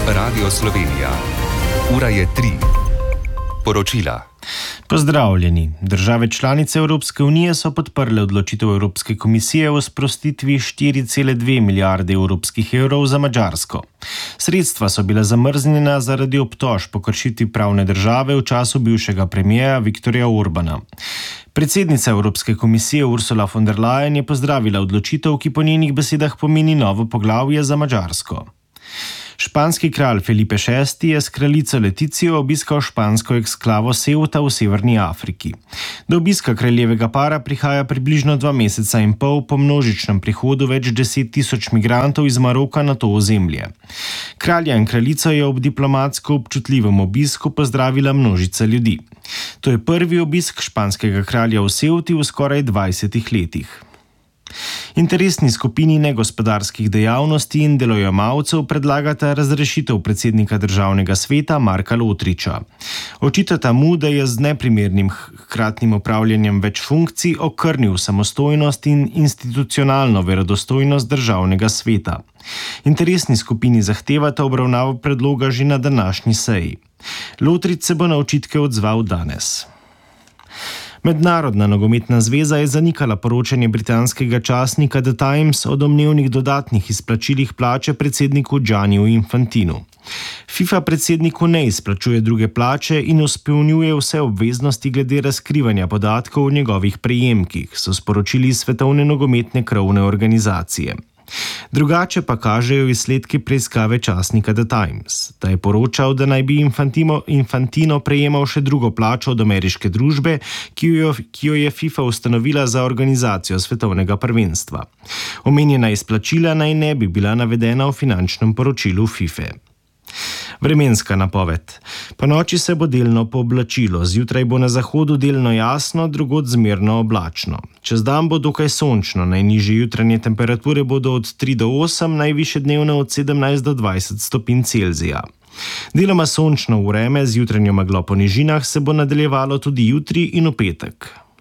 Radio Slovenija. Ura je 3. Poročila. Pozdravljeni. Države članice Evropske unije so podprle odločitev Evropske komisije o sprostitvi 4,2 milijarde evropskih evrov za Madžarsko. Sredstva so bila zamrznjena zaradi obtožb o kršitvi pravne države v času bivšega premierja Viktorja Orbana. Predsednica Evropske komisije Ursula von der Leyen je pozdravila odločitev, ki po njenih besedah pomeni novo poglavje za Madžarsko. Španski kralj Felipe VI je s kraljico Leticijo obiskal špansko eksklavo Ceuta v severni Afriki. Do obiska kraljevega para prihaja približno 2 meseca in pol po množičnem prihodu več 10.000 migrantov iz Maroka na to ozemlje. Kralja in kraljico je ob diplomatsko občutljivem obisku pozdravila množica ljudi. To je prvi obisk španskega kralja v Ceuti v skoraj 20 letih. Interesni skupini negospodarskih dejavnosti in delojemalcev predlagata razrešitev predsednika državnega sveta Marka Lotriča. Očitata mu, da je z neprimernim hkratnim upravljanjem več funkcij okrnil samostojnost in institucionalno verodostojnost državnega sveta. Interesni skupini zahtevata obravnavo predloga že na današnji seji. Lotrič se bo na očitke odzval danes. Mednarodna nogometna zveza je zanikala poročanje britanskega časnika The Times o domnevnih dodatnih izplačilih plače predsedniku Gianniju Infantinu. FIFA predsedniku ne izplačuje druge plače in izpolnjuje vse obveznosti glede razkrivanja podatkov o njegovih prejemkih, so sporočili iz Svetovne nogometne krovne organizacije. Drugače pa kažejo izsledki preiskave časnika The Times. Ta je poročal, da naj bi Infantino prejemal še drugo plačo od ameriške družbe, ki jo je FIFA ustanovila za organizacijo svetovnega prvenstva. Omenjena izplačila naj ne bi bila navedena v finančnem poročilu FIFA. Vremenska napoved. Ponoči se bo delno pooblačilo, zjutraj bo na zahodu delno jasno, drugod zmerno oblačno. Čez dan bo dokaj sončno, najnižje jutranje temperature bodo od 3 do 8, najvišje dnevne od 17 do 20 stopinj Celzija. Deloma sončno vreme z jutranjo meglo po nižinah se bo nadaljevalo tudi jutri in v petek.